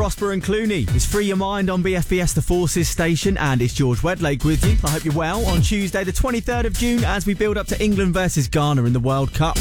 Prosper and Clooney. It's Free Your Mind on BFBS The Forces station, and it's George Wedlake with you. I hope you're well on Tuesday the 23rd of June as we build up to England versus Ghana in the World Cup.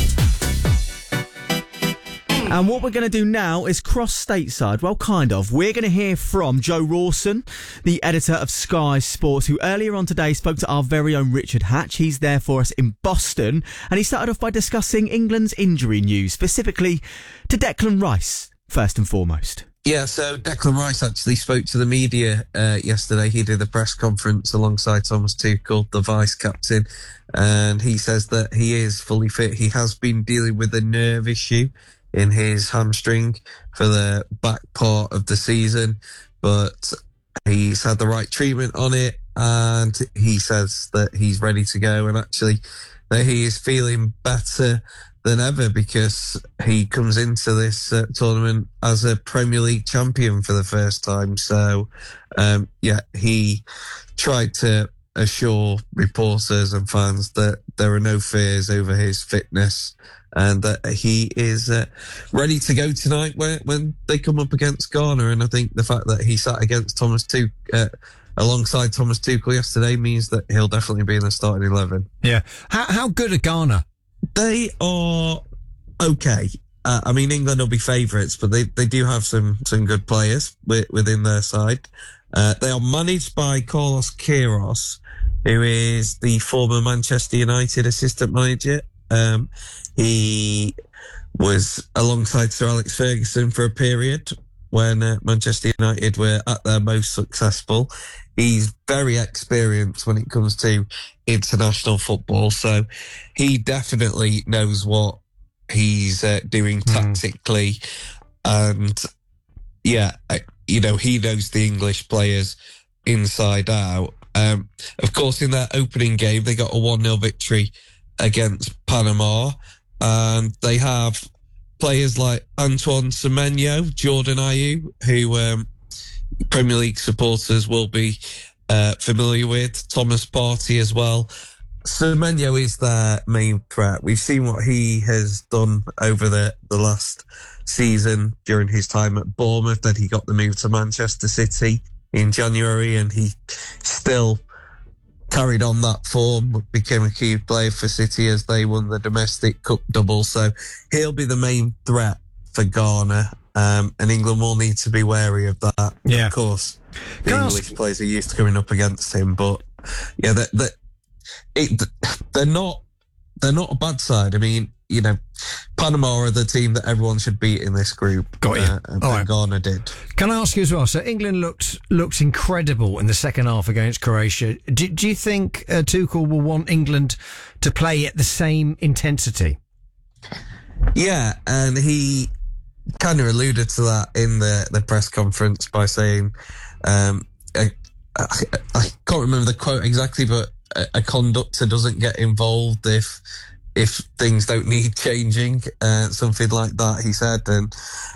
And what we're going to do now is cross stateside. Well, kind of. We're going to hear from Joe Rawson, the editor of Sky Sports, who earlier on today spoke to our very own Richard Hatch. He's there for us in Boston. And he started off by discussing England's injury news, specifically to Declan Rice, first and foremost. Yeah, so Declan Rice actually spoke to the media yesterday. He did a press conference alongside Thomas Tuchel, the vice-captain, and he says that he is fully fit. He has been dealing with a nerve issue in his hamstring for the back part of the season, but he's had the right treatment on it, and he says that he's ready to go, and actually that he is feeling better than ever because he comes into this tournament as a Premier League champion for the first time. So, he tried to assure reporters and fans that there are no fears over his fitness and that he is ready to go tonight when they come up against Ghana. And I think the fact that he sat against alongside Thomas Tuchel yesterday means that he'll definitely be in the starting 11. Yeah. How good are Ghana? They are okay. England will be favourites, but they do have some good players within their side. They are managed by Carlos Queiroz, who is the former Manchester United assistant manager. He was alongside Sir Alex Ferguson for a period when Manchester United were at their most successful. He's very experienced when it comes to international football, so he definitely knows what he's doing tactically. And he knows the English players inside out. Of course, in their opening game, they got a 1-0 victory against Panama, and they have players like Antoine Semenyo, Jordan Ayew, who Premier League supporters will be familiar with, Thomas Partey as well. Semenyo is their main threat. We've seen what he has done over the last season during his time at Bournemouth. Then he got the move to Manchester City in January, and he still carried on that form, became a key player for City as they won the domestic cup double. So he'll be the main threat for Ghana. And England will need to be wary of that. Yeah. Of course, the English players are used to coming up against him, but yeah, they're not a bad side. I mean, Panama are the team that everyone should beat in this group. Got you. And right. Ghana did. Can I ask you as well? So England looked incredible in the second half against Croatia. Do you think Tuchel will want England to play at the same intensity? Yeah, and he kind of alluded to that in the press conference by saying, I can't remember the quote exactly, but a conductor doesn't get involved if things don't need changing, something like that, he said. And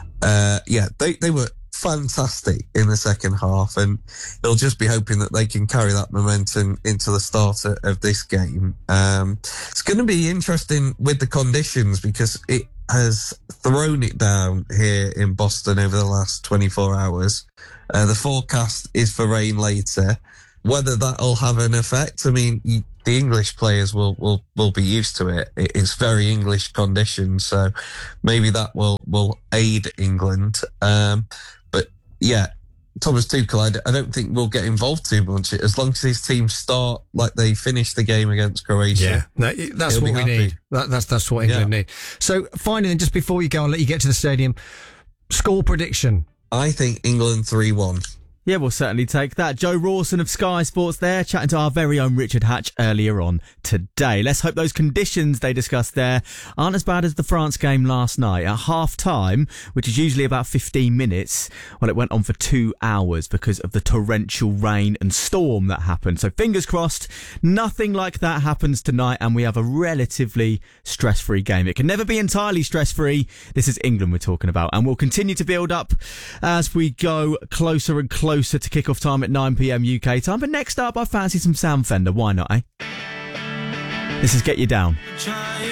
they were fantastic in the second half, and they'll just be hoping that they can carry that momentum into the start of this game. It's going to be interesting with the conditions because it has thrown it down here in Boston over the last 24 hours. The forecast is for rain later. Whether that'll have an effect, I mean, the English players will be used to it. It's very English conditions, so maybe that will aid England. But yeah, Thomas Tuchel, I don't think will get involved too much as long as his team start like they finished the game against Croatia. Yeah, that's what we need. That's what England need. So finally, just before you go, I'll let you get to the stadium. Score prediction. I think England 3-1. Yeah, we'll certainly take that. Joe Rawson of Sky Sports there, chatting to our very own Richard Hatch earlier on today. Let's hope those conditions they discussed there aren't as bad as the France game last night. At half-time, which is usually about 15 minutes, well, it went on for 2 hours because of the torrential rain and storm that happened. So fingers crossed, nothing like that happens tonight, and we have a relatively stress-free game. It can never be entirely stress-free. This is England we're talking about, and we'll continue to build up as we go closer and closer to kick-off time at 9 p.m. UK time. But next up, I fancy some Sound Fender. Why not, eh? This is Get You Down.